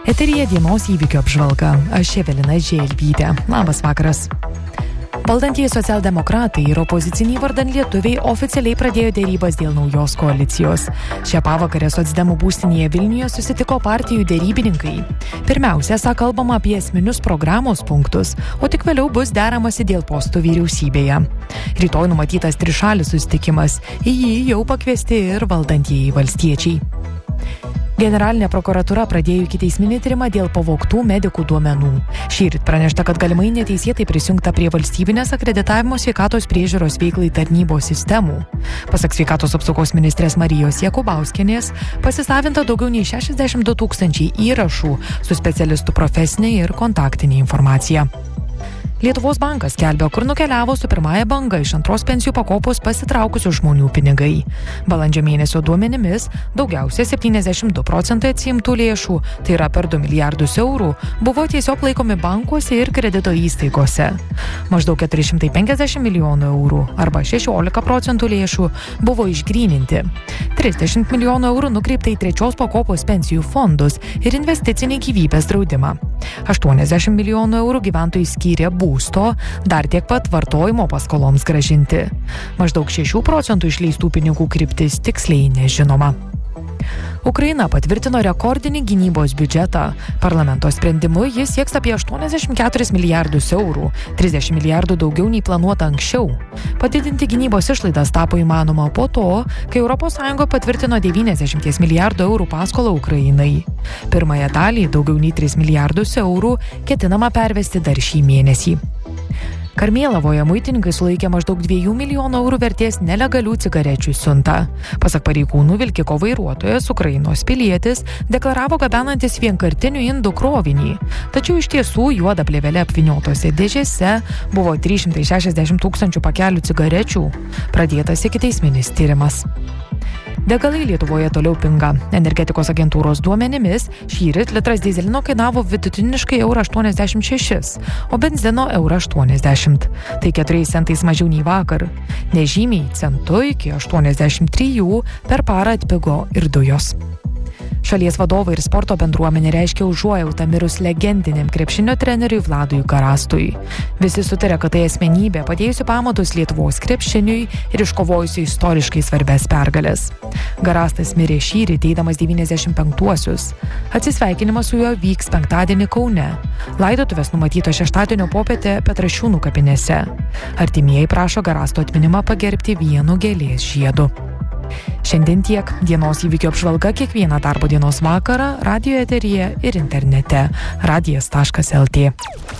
Eteryje dienos įvykio apžvalga. Aš Evelina Želvytė. Labas vakaras. Valdantieji socialdemokratai ir opoziciniai vardan lietuviai oficialiai pradėjo dėrybas dėl naujos koalicijos. Šią pavakarę socdemų būstinėje Vilniuje susitiko partijų dėrybininkai. Pirmiausia, kalbama apie esminius programos punktus, o tik vėliau bus deramasi dėl postų vyriausybėje. Rytoj numatytas trišalis susitikimas, į jį jau pakviesti ir valdantieji valstiečiai. Generalinė prokuratūra pradėjo ikiteisminį tyrimą dėl pavogtų medikų duomenų. Šįryt pranešta, kad galimai neteisėtai prisijungta prie valstybinės akreditavimo sveikatos priežiūros veiklai tarnybos sistemų. Pasak sveikatos apsaugos ministrės Marijos Jakubauskienės, pasisavinta daugiau nei 62 000 įrašų su specialistų profesinė ir kontaktinė informacija. Lietuvos bankas skelbia, kur nukeliavo su pirmąja banga iš antros pensijų pakopos pasitraukusių žmonių pinigai. Balandžio mėnesio duomenimis daugiausia 72% atsiimtų lėšų, tai yra per 2 milijardus eurų, buvo tiesiog laikomi bankuose ir kredito įstaigose. Maždaug 450 milijonų eurų arba 16% lėšų buvo išgryninti. 30 milijonų eurų nukreipta į trečios pakopos pensijų fondus ir investicinį gyvybės draudimą. 80 milijonų eurų gyventojai skyrė būsto, dar tiek pat vartojimo paskoloms grąžinti. Maždaug 6% išleistų pinigų kryptis tiksliai nežinoma. Ukraina patvirtino rekordinį gynybos biudžetą. Parlamento sprendimu jis sieks apie 84 milijardus eurų, 30 milijardų daugiau nei planuota anksčiau. Padidinti gynybos išlaidas tapo įmanoma po to, kai ES patvirtino 90 milijardų eurų paskolą Ukrainai. Pirmąją dalį, daugiau nei 3 milijardus eurų, ketinama pervesti dar šį mėnesį. Karmėlavoje muitininkai sulaikė maždaug 2 milijonų eurų vertės nelegalių cigarečių siuntą. Pasak pareigūnų, vilkiko vairuotojas, Ukrainos pilietis, deklaravo gabenantis vienkartinių indų krovinį. Tačiau iš tiesų juoda plėvele apvyniotose dėžėse buvo 360 000 pakelių cigarečių. Pradėtas ikiteisminis tyrimas. Degalai Lietuvoje toliau pinga. Energetikos agentūros duomenimis šįryt litras dyzelino kainavo vidutiniškai €86, o benzino €80. Tai 4 centais mažiau nei vakar. Nežymiai centu iki 83 per parą atpigo ir dujos. Šalies vadovai ir sporto bendruomenė reiškia užuojautą mirus legendiniam krepšinio treneriui Vladui Garastui. Visi sutarė, kad tai asmenybė padėjusi pamatus Lietuvos krepšiniui ir iškovojusi istoriškai svarbias pergales. Garastas mirė šįryt eidamas 95-uosius. Atsisveikinimas su juo vyks penktadienį Kaune. Laidotuvės numatytos šeštadienio popietę Petrašiūnų kapinėse. Artimieji prašo Garasto atminimą pagerbti vienu gėlės žiedu. Šiandien tiek. Dienos įvykio apžvalga kiekvieną darbo dienos vakarą radijo eteryje ir internete radijas.lt.